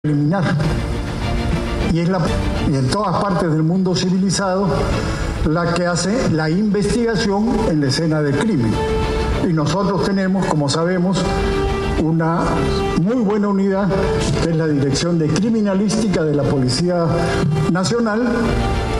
eliminar. Y en todas partes del mundo civilizado la que hace la investigación en la escena del crimen. Y nosotros tenemos, como sabemos, una muy buena unidad, que es la Dirección de Criminalística de la Policía Nacional,